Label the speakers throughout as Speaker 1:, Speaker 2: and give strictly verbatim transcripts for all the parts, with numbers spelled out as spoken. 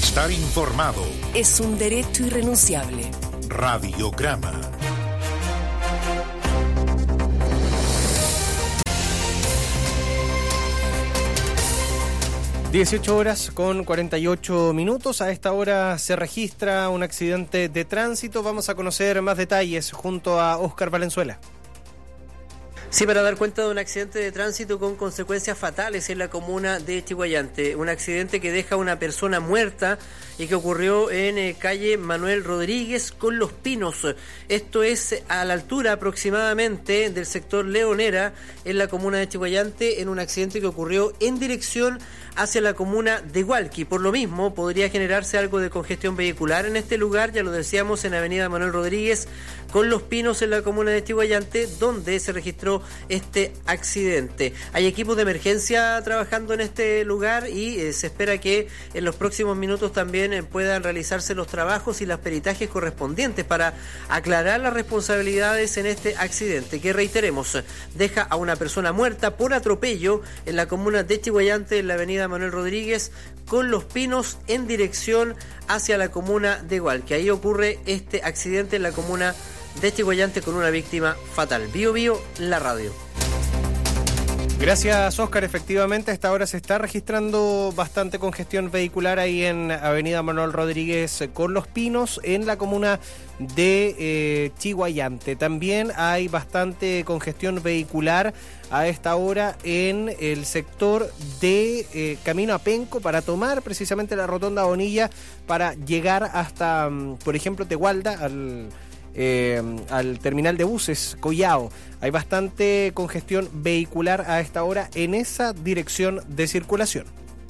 Speaker 1: Estar informado
Speaker 2: es un derecho irrenunciable.
Speaker 1: Radiograma.
Speaker 3: dieciocho horas con cuarenta y ocho minutos. A esta hora se registra un accidente de tránsito. Vamos a conocer más detalles junto a Óscar Valenzuela.
Speaker 4: Sí, para dar cuenta de un accidente de tránsito con consecuencias fatales en la comuna de Chiguayante. Un accidente que deja a una persona muerta y que ocurrió en eh, calle Manuel Rodríguez con Los Pinos. Esto es a la altura aproximadamente del sector Leonera en la comuna de Chiguayante, en un accidente que ocurrió en dirección hacia la comuna de Hualqui. Por lo mismo, podría generarse algo de congestión vehicular en este lugar, ya lo decíamos, en avenida Manuel Rodríguez con Los Pinos en la comuna de Chiguayante, donde se registró este accidente. Hay equipos de emergencia trabajando en este lugar y eh, se espera que en los próximos minutos también eh, puedan realizarse los trabajos y los peritajes correspondientes para aclarar las responsabilidades en este accidente, que reiteremos, deja a una persona muerta por atropello en la comuna de Chiguayante, en la avenida Manuel Rodríguez con Los Pinos en dirección hacia la comuna de Hualqui. Ahí ocurre este accidente en la comuna de Chiguayante con una víctima fatal. Bio Bio, la radio.
Speaker 3: Gracias, Óscar. Efectivamente, a esta hora se está registrando bastante congestión vehicular ahí en avenida Manuel Rodríguez con Los Pinos, en la comuna de eh, Chiguayante. También hay bastante congestión vehicular a esta hora en el sector de eh, Camino a Penco, para tomar precisamente la rotonda Bonilla para llegar hasta, por ejemplo, Tegualda, al... Eh, al terminal de buses Collao. Hay bastante congestión vehicular a esta hora en esa dirección de circulación.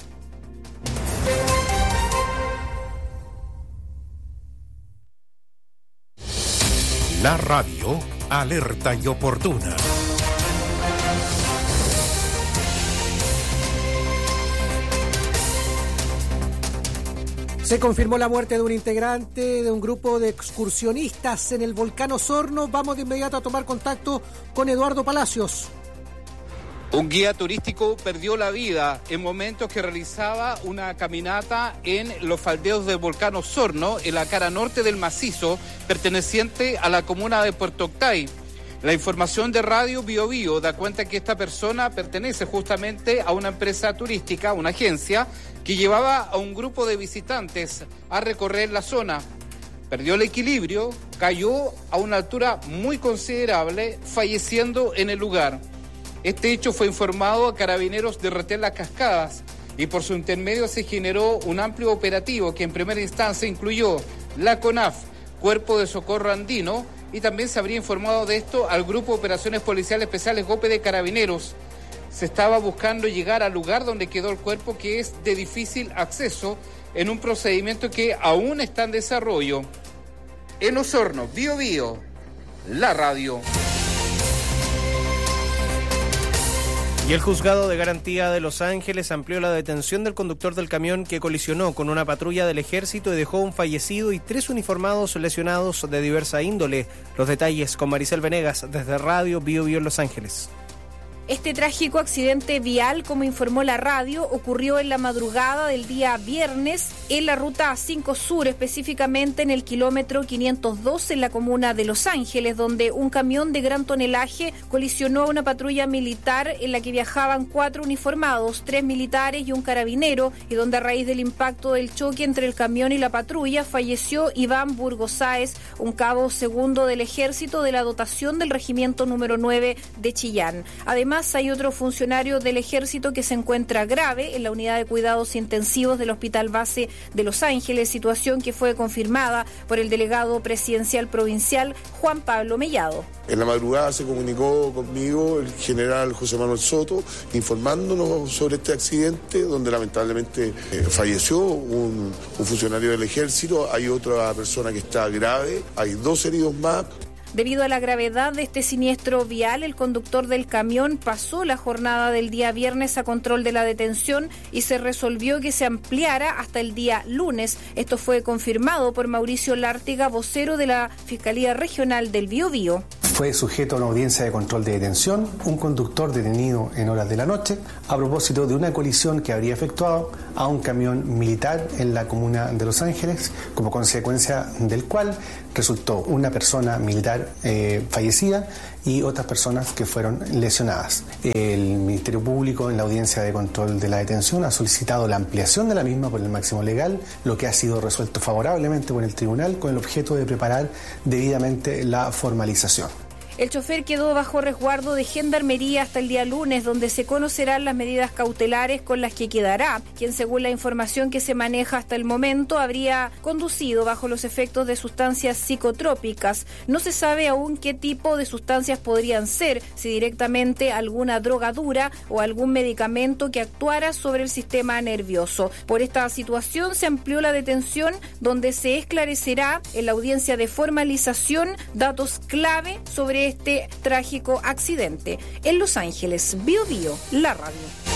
Speaker 1: La radio, alerta y oportuna.
Speaker 5: Se confirmó la muerte de un integrante de un grupo de excursionistas en el volcán Osorno. Vamos de inmediato a tomar contacto con Eduardo Palacios.
Speaker 6: Un guía turístico perdió la vida en momentos que realizaba una caminata en los faldeos del volcán Osorno, en la cara norte del macizo, perteneciente a la comuna de Puerto Octay. La información de Radio Bio Bio da cuenta que esta persona pertenece justamente a una empresa turística, una agencia, que llevaba a un grupo de visitantes a recorrer la zona. Perdió el equilibrio, cayó a una altura muy considerable, falleciendo en el lugar. Este hecho fue informado a carabineros de Retén Las Cascadas y por su intermedio se generó un amplio operativo que en primera instancia incluyó la CONAF, Cuerpo de Socorro Andino, y también se habría informado de esto al Grupo de Operaciones Policiales Especiales GOPE de Carabineros. Se estaba buscando llegar al lugar donde quedó el cuerpo, que es de difícil acceso, en un procedimiento que aún está en desarrollo. En Osorno, Bio Bio, la radio.
Speaker 3: Y el Juzgado de Garantía de Los Ángeles amplió la detención del conductor del camión que colisionó con una patrulla del Ejército y dejó un fallecido y tres uniformados lesionados de diversa índole. Los detalles con Maricel Venegas desde Radio Bio Bio en Los Ángeles.
Speaker 7: Este trágico accidente vial, como informó la radio, ocurrió en la madrugada del día viernes en la ruta cinco Sur, específicamente en el kilómetro quinientos dos en la comuna de Los Ángeles, donde un camión de gran tonelaje colisionó a una patrulla militar en la que viajaban cuatro uniformados, tres militares y un carabinero, y donde a raíz del impacto del choque entre el camión y la patrulla falleció Iván Burgos Sáez, un cabo segundo del Ejército de la dotación del Regimiento número nueve de Chillán. Además, hay otro funcionario del Ejército que se encuentra grave en la unidad de cuidados intensivos del Hospital Base de Los Ángeles, situación que fue confirmada por el delegado presidencial provincial Juan Pablo Mellado.
Speaker 8: En la madrugada se comunicó conmigo el general José Manuel Soto informándonos sobre este accidente donde lamentablemente eh, falleció un, un funcionario del Ejército. Hay otra persona que está grave, hay dos heridos más.
Speaker 7: Debido a la gravedad de este siniestro vial, el conductor del camión pasó la jornada del día viernes a control de la detención y se resolvió que se ampliara hasta el día lunes. Esto fue confirmado por Mauricio Lártiga, vocero de la Fiscalía Regional del Biobío.
Speaker 9: Fue sujeto a una audiencia de control de detención un conductor detenido en horas de la noche a propósito de una colisión que habría efectuado a un camión militar en la comuna de Los Ángeles, como consecuencia del cual resultó una persona militar eh, fallecida y otras personas que fueron lesionadas. El Ministerio Público, en la audiencia de control de la detención, ha solicitado la ampliación de la misma por el máximo legal, lo que ha sido resuelto favorablemente por el tribunal con el objeto de preparar debidamente la formalización.
Speaker 7: El chofer quedó bajo resguardo de Gendarmería hasta el día lunes, donde se conocerán las medidas cautelares con las que quedará, quien, según la información que se maneja hasta el momento, habría conducido bajo los efectos de sustancias psicotrópicas. No se sabe aún qué tipo de sustancias podrían ser, si directamente alguna drogadura o algún medicamento que actuara sobre el sistema nervioso. Por esta situación se amplió la detención, donde se esclarecerá en la audiencia de formalización datos clave sobre este trágico accidente. En Los Ángeles, Bio Bio, la radio.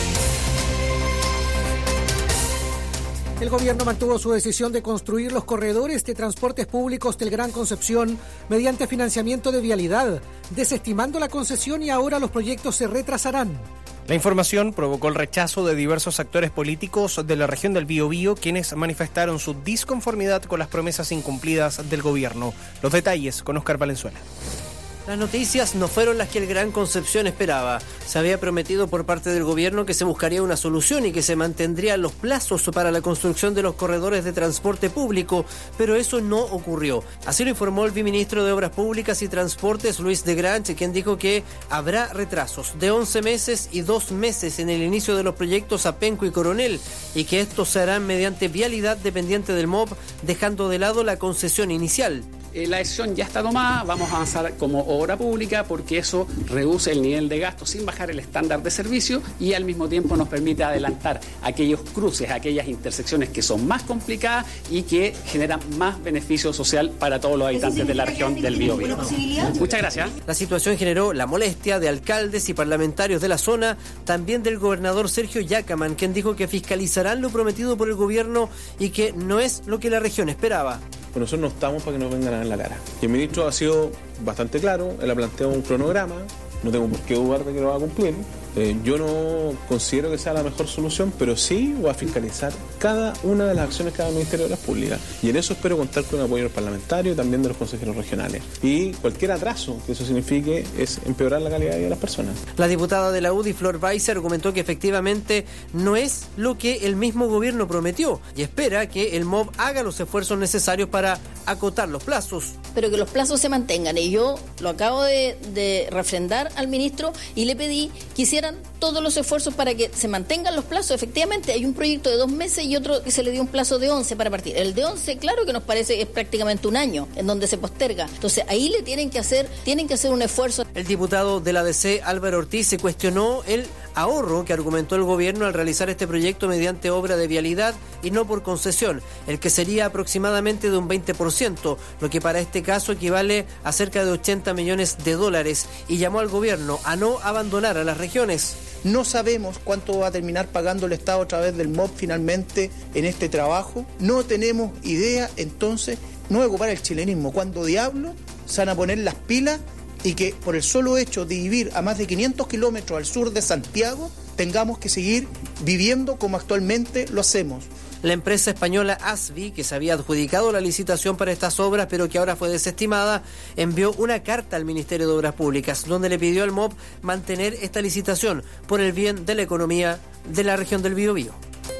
Speaker 5: El gobierno mantuvo su decisión de construir los corredores de transportes públicos del Gran Concepción mediante financiamiento de vialidad, desestimando la concesión, y ahora los proyectos se retrasarán.
Speaker 3: La información provocó el rechazo de diversos actores políticos de la región del Biobío, quienes manifestaron su disconformidad con las promesas incumplidas del gobierno. Los detalles con Óscar Valenzuela.
Speaker 4: Las noticias no fueron las que el Gran Concepción esperaba. Se había prometido por parte del gobierno que se buscaría una solución y que se mantendrían los plazos para la construcción de los corredores de transporte público, pero eso no ocurrió. Así lo informó el viceministro de Obras Públicas y Transportes, Luis de Grange, quien dijo que habrá retrasos de once meses y dos meses en el inicio de los proyectos Apenco y Coronel, y que estos se harán mediante vialidad dependiente del M O B, dejando de lado la concesión inicial.
Speaker 10: Eh, la decisión ya está tomada, vamos a avanzar como obra pública porque eso reduce el nivel de gasto sin bajar el estándar de servicio y al mismo tiempo nos permite adelantar aquellos cruces, aquellas intersecciones que son más complicadas y que generan más beneficio social para todos los habitantes de la región del Biobío. Muchas gracias.
Speaker 4: La situación generó la molestia de alcaldes y parlamentarios de la zona, también del gobernador Sergio Yacaman, quien dijo que fiscalizarán lo prometido por el gobierno y que no es lo que la región esperaba.
Speaker 11: Pero nosotros no estamos para que nos vengan a dar la cara. Y el ministro ha sido bastante claro, él ha planteado un cronograma, no tengo por qué dudar de que lo va a cumplir. Eh, yo no considero que sea la mejor solución, pero sí voy a fiscalizar cada una de las acciones que haga el Ministerio de Obras Públicas. Y en eso espero contar con el apoyo del parlamentario y también de los consejeros regionales. Y cualquier atraso que eso signifique es empeorar la calidad de vida de las personas.
Speaker 4: La diputada de la U D I, Flor Weiser, argumentó que efectivamente no es lo que el mismo gobierno prometió y espera que el M O B haga los esfuerzos necesarios para acotar los plazos.
Speaker 12: Pero que los plazos se mantengan. Y yo lo acabo de, de refrendar al ministro y le pedí que hiciera todos los esfuerzos para que se mantengan los plazos. Efectivamente, hay un proyecto de dos meses y otro que se le dio un plazo de once para partir. El de once, claro que nos parece que es prácticamente un año en donde se posterga. Entonces, ahí le tienen que hacer, tienen que hacer un esfuerzo.
Speaker 4: El diputado de la D C, Álvaro Ortiz, se cuestionó el ahorro que argumentó el gobierno al realizar este proyecto mediante obra de vialidad y no por concesión, el que sería aproximadamente de un veinte por ciento, lo que para este caso equivale a cerca de ochenta millones de dólares, y llamó al gobierno a no abandonar a las regiones.
Speaker 13: No sabemos cuánto va a terminar pagando el Estado a través del M O B finalmente en este trabajo. No tenemos idea, entonces, no voy a ocupar el chilenismo. ¿Cuándo diablo se van a poner las pilas y que por el solo hecho de vivir a más de quinientos kilómetros al sur de Santiago tengamos que seguir viviendo como actualmente lo hacemos?
Speaker 4: La empresa española Asvi, que se había adjudicado la licitación para estas obras, pero que ahora fue desestimada, envió una carta al Ministerio de Obras Públicas, donde le pidió al M O B mantener esta licitación por el bien de la economía de la región del Biobío.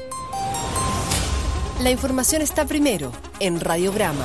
Speaker 2: La información está primero en Radiograma.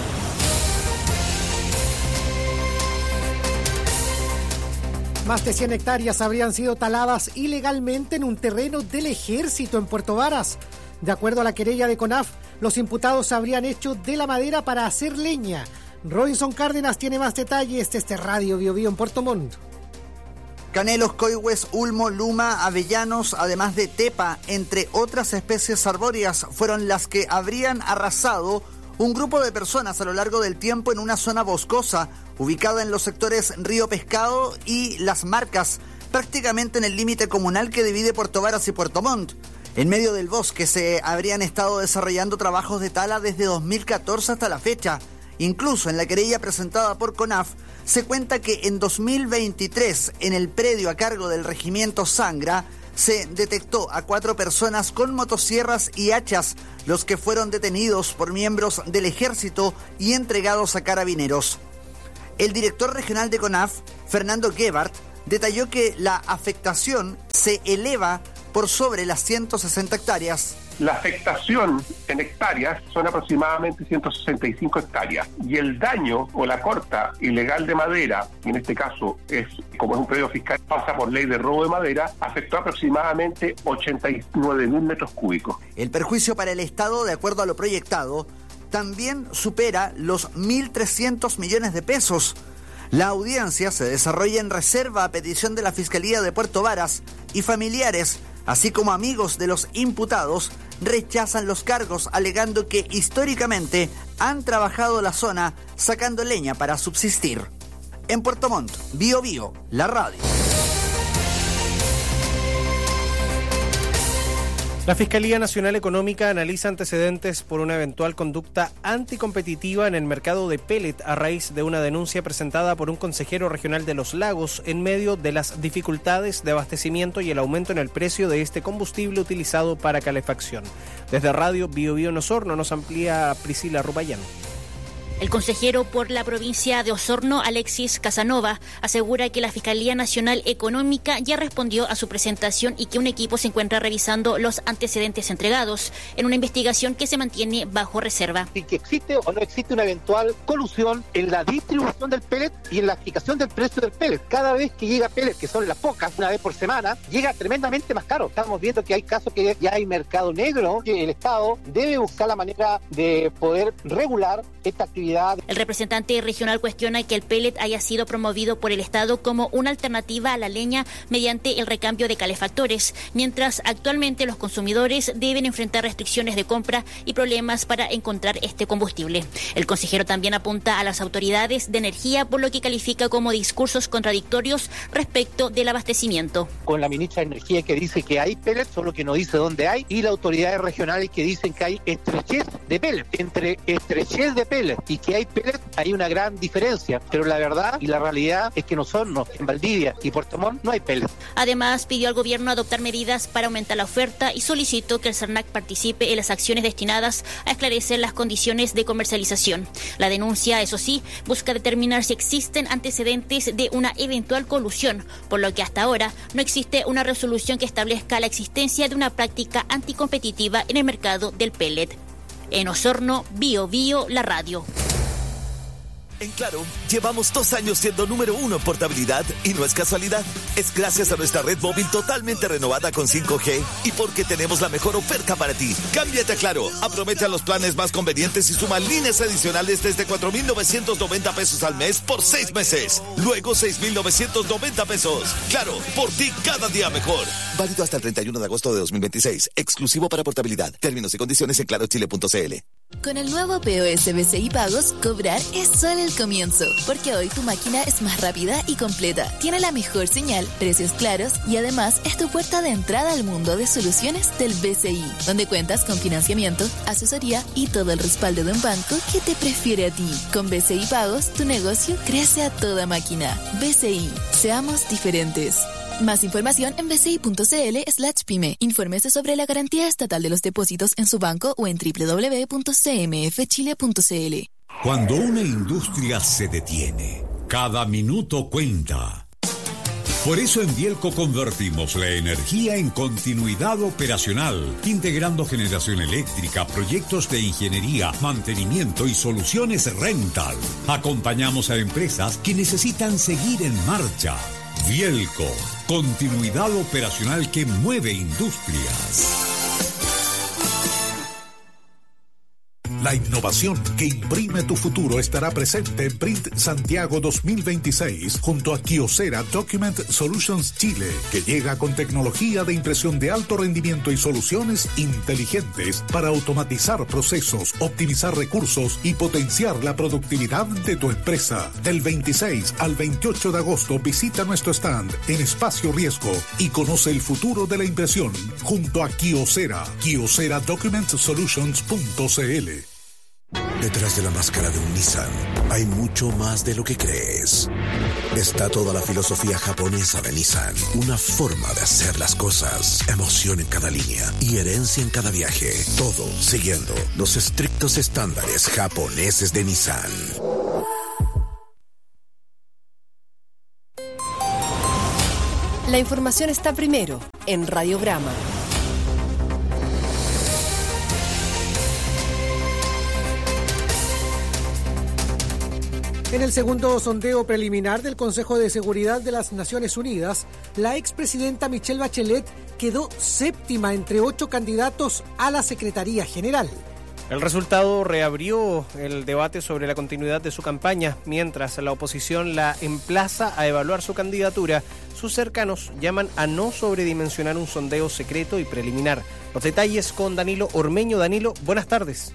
Speaker 5: Más de cien hectáreas habrían sido taladas ilegalmente en un terreno del Ejército en Puerto Varas. De acuerdo a la querella de CONAF, los imputados habrían hecho de la madera para hacer leña. Robinson Cárdenas tiene más detalles de este Radio Biobío en Puerto Montt.
Speaker 14: Canelos, coihues, ulmo, luma, avellanos, además de tepa, entre otras especies arbóreas, fueron las que habrían arrasado un grupo de personas a lo largo del tiempo en una zona boscosa, ubicada en los sectores Río Pescado y Las Marcas, prácticamente en el límite comunal que divide Puerto Varas y Puerto Montt. En medio del bosque se habrían estado desarrollando trabajos de tala desde dos mil catorce hasta la fecha, Incluso en la querella presentada por CONAF se cuenta que en dos mil veintitrés, en el predio a cargo del regimiento Sangra, se detectó a cuatro personas con motosierras y hachas, los que fueron detenidos por miembros del ejército y entregados a carabineros. El director regional de CONAF, Fernando Gebhardt, detalló que la afectación se eleva por sobre las ciento sesenta hectáreas.
Speaker 15: La afectación en hectáreas son aproximadamente ciento sesenta y cinco hectáreas y el daño o la corta ilegal de madera, y en este caso es como es un predio fiscal, pasa por ley de robo de madera, afectó aproximadamente ochenta y nueve mil metros cúbicos.
Speaker 14: El perjuicio para el Estado, de acuerdo a lo proyectado, también supera los mil trescientos millones de pesos. La audiencia se desarrolla en reserva a petición de la Fiscalía de Puerto Varas y familiares, así como amigos de los imputados, rechazan los cargos alegando que históricamente han trabajado la zona sacando leña para subsistir. En Puerto Montt, Bio Bio, la radio.
Speaker 3: La Fiscalía Nacional Económica analiza antecedentes por una eventual conducta anticompetitiva en el mercado de pellet a raíz de una denuncia presentada por un consejero regional de Los Lagos en medio de las dificultades de abastecimiento y el aumento en el precio de este combustible utilizado para calefacción. Desde Radio Bio Bio en Osorno nos amplía Priscila Rubayán.
Speaker 16: El consejero por la provincia de Osorno, Alexis Casanova, asegura que la Fiscalía Nacional Económica ya respondió a su presentación y que un equipo se encuentra revisando los antecedentes entregados en una investigación que se mantiene bajo reserva.
Speaker 17: Y que existe o no existe una eventual colusión en la distribución del pellet y en la fijación del precio del pellet. Cada vez que llega pellet, que son las pocas, una vez por semana, llega tremendamente más caro. Estamos viendo que hay casos que ya hay mercado negro, que el Estado debe buscar la manera de poder regular esta actividad.
Speaker 16: El representante regional cuestiona que el pellet haya sido promovido por el Estado como una alternativa a la leña mediante el recambio de calefactores, mientras actualmente los consumidores deben enfrentar restricciones de compra y problemas para encontrar este combustible. El consejero también apunta a las autoridades de energía por lo que califica como discursos contradictorios respecto del abastecimiento.
Speaker 17: Con la ministra de Energía que dice que hay pellet, solo que no dice dónde hay, y las autoridades regionales que dicen que hay estrechez de pellet. Entre estrechez de pellet y que hay pellet, hay una gran diferencia, pero la verdad y la realidad es que en Osorno, en Valdivia y Puerto Montt no hay pellet.
Speaker 16: Además, pidió al gobierno adoptar medidas para aumentar la oferta y solicitó que el CERNAC participe en las acciones destinadas a esclarecer las condiciones de comercialización. La denuncia, eso sí, busca determinar si existen antecedentes de una eventual colusión, por lo que hasta ahora no existe una resolución que establezca la existencia de una práctica anticompetitiva en el mercado del pellet. En Osorno, Bio Bio, la radio.
Speaker 18: En Claro, llevamos dos años siendo número uno en portabilidad y no es casualidad. Es gracias a nuestra red móvil totalmente renovada con cinco G y porque tenemos la mejor oferta para ti. Cámbiate a Claro, aprovecha los planes más convenientes y suma líneas adicionales desde cuatro mil novecientos noventa pesos al mes por seis meses. Luego seis mil novecientos noventa pesos. Claro, por ti cada día mejor. Válido hasta el treinta y uno de agosto de dos mil veintiséis. Exclusivo para portabilidad. Términos y condiciones en claro chile punto c l.
Speaker 19: Con el nuevo P O S B C I Pagos, cobrar es solo el comienzo, porque hoy tu máquina es más rápida y completa, tiene la mejor señal, precios claros y además es tu puerta de entrada al mundo de soluciones del B C I, donde cuentas con financiamiento, asesoría y todo el respaldo de un banco que te prefiere a ti. Con B C I Pagos, tu negocio crece a toda máquina. B C I, seamos diferentes. Más información en bci.cl slash pyme. Infórmese sobre la garantía estatal de los depósitos en su banco o en doble u doble u doble u punto c m f chile punto c l.
Speaker 20: Cuando una industria se detiene, cada minuto cuenta. Por eso en Bielco convertimos la energía en continuidad operacional, integrando generación eléctrica, proyectos de ingeniería, mantenimiento y soluciones rental. Acompañamos a empresas que necesitan seguir en marcha. Bielco, continuidad operacional que mueve industrias.
Speaker 1: La innovación que imprime tu futuro estará presente en Print Santiago dos mil veintiséis junto a Kyocera Document Solutions Chile, que llega con tecnología de impresión de alto rendimiento y soluciones inteligentes para automatizar procesos, optimizar recursos y potenciar la productividad de tu empresa. Del veintiséis al veintiocho de agosto visita nuestro stand en Espacio Riesgo y conoce el futuro de la impresión junto a Kyocera, kyocera document solutions punto c l.
Speaker 21: Detrás de la máscara de un Nissan hay mucho más de lo que crees. Está toda la filosofía japonesa de Nissan, una forma de hacer las cosas, emoción en cada línea y herencia en cada viaje, todo siguiendo los estrictos estándares japoneses de Nissan.
Speaker 2: La información está primero en Radiograma.
Speaker 5: En el segundo sondeo preliminar del Consejo de Seguridad de las Naciones Unidas, la expresidenta Michelle Bachelet quedó séptima entre ocho candidatos a la Secretaría General.
Speaker 3: El resultado reabrió el debate sobre la continuidad de su campaña, mientras la oposición la emplaza a evaluar su candidatura. Sus cercanos llaman a no sobredimensionar un sondeo secreto y preliminar. Los detalles con Danilo Ormeño. Danilo, buenas tardes.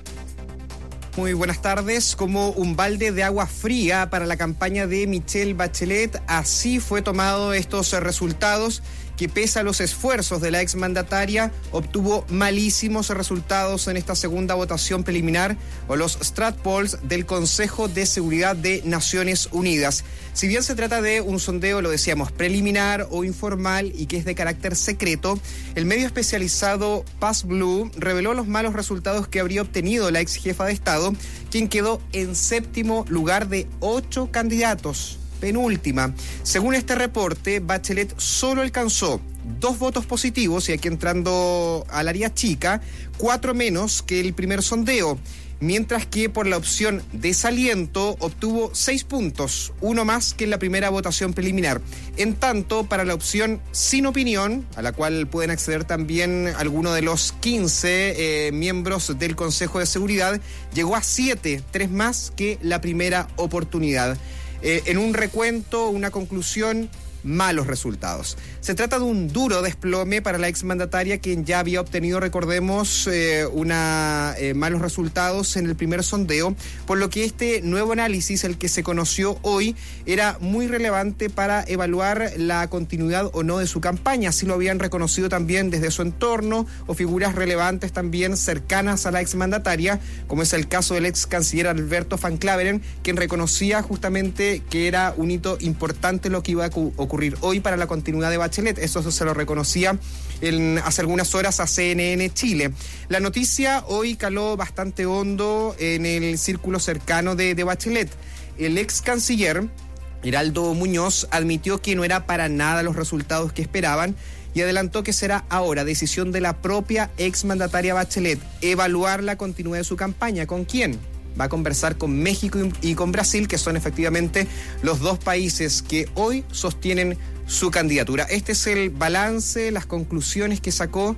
Speaker 22: Muy buenas tardes. Como un balde de agua fría para la campaña de Michelle Bachelet, así fue tomado estos resultados, que pese a los esfuerzos de la exmandataria, obtuvo malísimos resultados en esta segunda votación preliminar, o los Strat Polls del Consejo de Seguridad de Naciones Unidas. Si bien se trata de un sondeo, lo decíamos, preliminar o informal y que es de carácter secreto, el medio especializado Pass Blue reveló los malos resultados que habría obtenido la ex jefa de Estado, quien quedó en séptimo lugar de ocho candidatos. Penúltima. Según este reporte, Bachelet solo alcanzó dos votos positivos, y aquí entrando al área chica, cuatro menos que el primer sondeo, mientras que por la opción desaliento obtuvo seis puntos, uno más que en la primera votación preliminar. En tanto, para la opción sin opinión, a la cual pueden acceder también algunos de los quince eh, miembros del Consejo de Seguridad, llegó a siete, tres más que la primera oportunidad. Eh, en un recuento, una conclusión, malos resultados. Se trata de un duro desplome para la exmandataria, quien ya había obtenido, recordemos, eh, una eh, malos resultados en el primer sondeo, por lo que este nuevo análisis, el que se conoció hoy, era muy relevante para evaluar la continuidad o no de su campaña. Así lo habían reconocido también desde su entorno o figuras relevantes también cercanas a la exmandataria, como es el caso del ex canciller Alberto Van Claveren, quien reconocía justamente que era un hito importante lo que iba a ocurrir hoy para la continuidad de Bachelet. Eso se lo reconocía en, hace algunas horas a C N N Chile. La noticia hoy caló bastante hondo en el círculo cercano de, de Bachelet. El ex canciller Heraldo Muñoz admitió que no era para nada los resultados que esperaban y adelantó que será ahora decisión de la propia exmandataria Bachelet evaluar la continuidad de su campaña. ¿Con quién? Va a conversar con México y con Brasil, que son efectivamente los dos países que hoy sostienen su candidatura. Este es el balance, las conclusiones que sacó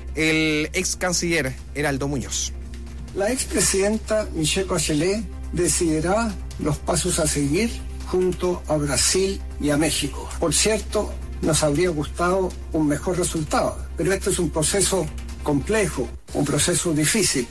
Speaker 22: el ex canciller Heraldo Muñoz.
Speaker 23: La expresidenta Michelle Bachelet decidirá los pasos a seguir junto a Brasil y a México. Por cierto, nos habría gustado un mejor resultado, pero este es un proceso complejo, un proceso difícil.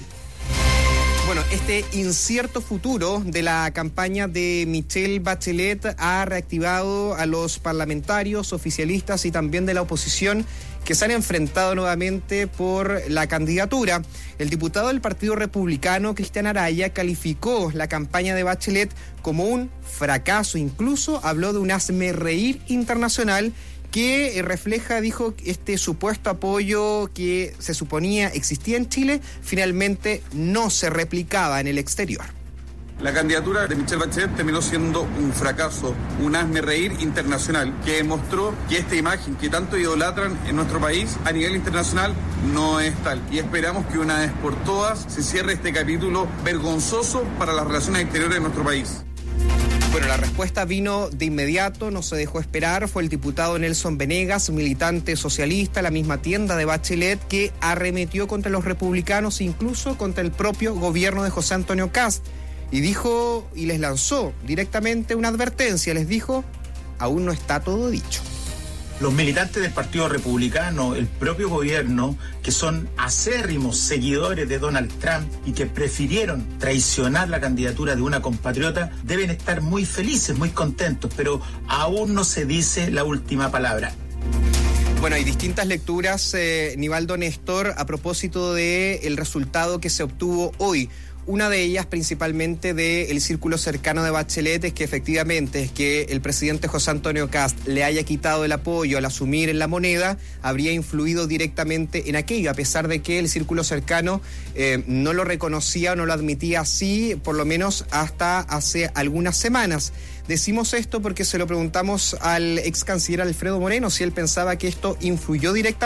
Speaker 22: Bueno, este incierto futuro de la campaña de Michelle Bachelet ha reactivado a los parlamentarios, oficialistas y también de la oposición que se han enfrentado nuevamente por la candidatura. El diputado del Partido Republicano, Cristian Araya, calificó la campaña de Bachelet como un fracaso. Incluso habló de un hazmerreír internacional que refleja, dijo, este supuesto apoyo que se suponía existía en Chile, finalmente no se replicaba en el exterior.
Speaker 24: La candidatura de Michelle Bachelet terminó siendo un fracaso, un hazmerreír internacional, que demostró que esta imagen que tanto idolatran en nuestro país a nivel internacional no es tal. Y esperamos que una vez por todas se cierre este capítulo vergonzoso para las relaciones exteriores de nuestro país.
Speaker 22: Bueno, la respuesta vino de inmediato, no se dejó esperar. Fue el diputado Nelson Venegas, militante socialista, la misma tienda de Bachelet, que arremetió contra los republicanos, incluso contra el propio gobierno de José Antonio Kast. Y dijo, y les lanzó directamente una advertencia, les dijo, aún no está todo dicho.
Speaker 25: Los militantes del Partido Republicano, el propio gobierno, que son acérrimos seguidores de Donald Trump y que prefirieron traicionar la candidatura de una compatriota, deben estar muy felices, muy contentos, pero aún no se dice la última palabra.
Speaker 22: Bueno, hay distintas lecturas, eh, Nivaldo Néstor, a propósito del resultado que se obtuvo hoy. Una de ellas, principalmente del círculo cercano de Bachelet, es que efectivamente es que el presidente José Antonio Kast le haya quitado el apoyo al asumir en La Moneda, habría influido directamente en aquello, a pesar de que el círculo cercano eh, no lo reconocía o no lo admitía así, por lo menos hasta hace algunas semanas. Decimos esto porque se lo preguntamos al ex canciller Alfredo Moreno si él pensaba que esto influyó directamente